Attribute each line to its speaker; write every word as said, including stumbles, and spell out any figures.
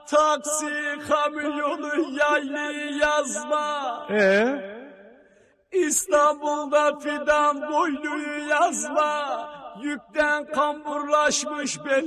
Speaker 1: taksi, kamyonu, yaylı yazma.
Speaker 2: Ee?
Speaker 1: İstanbul'da fidan boyluyu yazma. Yükten kamburlaşmış bel